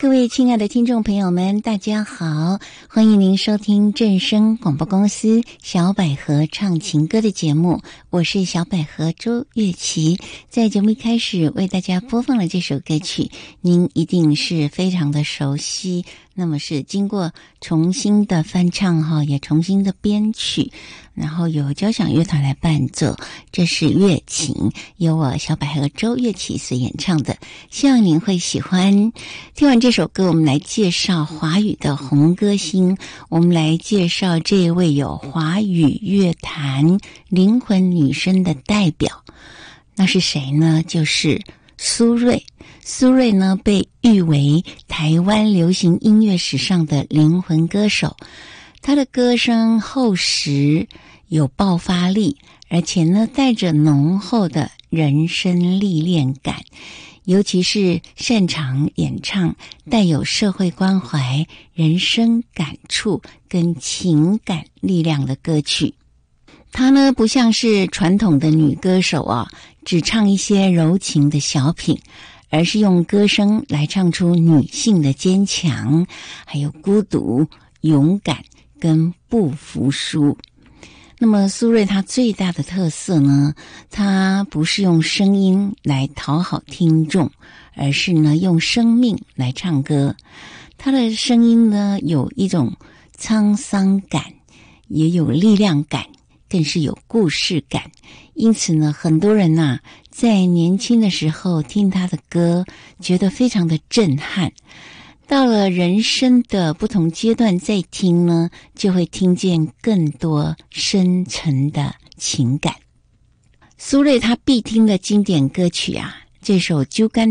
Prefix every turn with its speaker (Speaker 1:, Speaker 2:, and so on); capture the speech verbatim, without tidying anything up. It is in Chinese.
Speaker 1: 各位亲爱的听众朋友们，大家好，欢迎您收听正声广播公司小百合唱情歌的节目，我是小百合周月琪。在节目一开始为大家播放了这首歌曲，您一定是非常的熟悉，那么是经过重新的翻唱哈，也重新的编曲，然后由交响乐团来伴奏，这是乐琴，由我小百合周月琪所演唱的，希望您会喜欢。听完这首歌，我们来介绍华语的红歌星，我们来介绍这位有华语乐坛灵魂女声的代表，那是谁呢？就是苏芮。苏芮呢，被誉为台湾流行音乐史上的灵魂歌手，她的歌声厚实，有爆发力，而且呢，带着浓厚的人生历练感，尤其是擅长演唱带有社会关怀、人生感触跟情感力量的歌曲。她呢，不像是传统的女歌手啊，只唱一些柔情的小品，而是用歌声来唱出女性的坚强，还有孤独、勇敢跟不服输。那么苏芮她最大的特色呢，她不是用声音来讨好听众，而是呢用生命来唱歌。她的声音呢有一种沧桑感，也有力量感，更是有故事感。因此呢，很多人啊在年轻的时候听她的歌，觉得非常的震撼。到了人生的不同阶段再听呢，就会听见更多深沉的情感。苏芮她必听的经典歌曲啊，这首《酒矸》